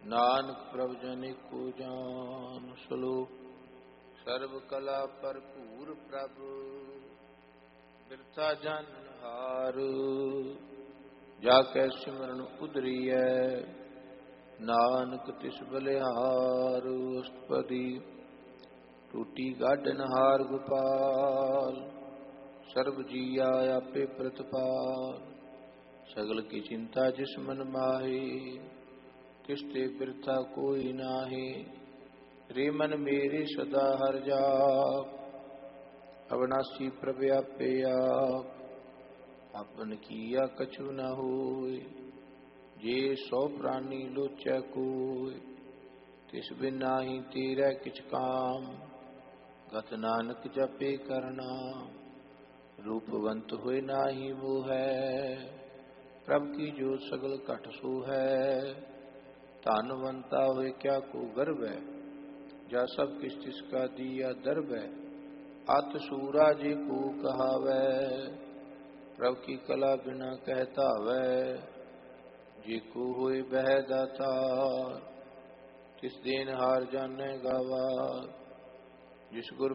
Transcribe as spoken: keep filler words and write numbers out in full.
नानक प्रभ जन को जान। श्लोक। सर्व कला भरपूर प्रभ बिरथा जानहार। जाकै सिमरन उदरिय नानक तिस बलिहार। अष्टपदी। टूटी गाडनहार गोपाल सर्व जीया आपे प्रतपाल। सगल की चिंता जिस मन माहे तिसते बिरथा कोई नाहे। रे मन मेरे सदा हर जाप अविनाशी प्रभ आपे आप। आपन किया कछु न होय जे सौ प्राणी लोचै कोय। तिस बिन नाहि तेरै किछ काम गत नानक जपे कर नाम। रूपवंत होय नाही मोहै प्रभ की जोत सगल घट सो है। धनवंता होय क्या को गर्व है जा सब किस तिसका दिया दर्ब है। अत सूरा जे को कहावै प्रभ की कला बिना कहता वै। जे को होय बह दातार तिस देन हार जाने गावार। जिस गुर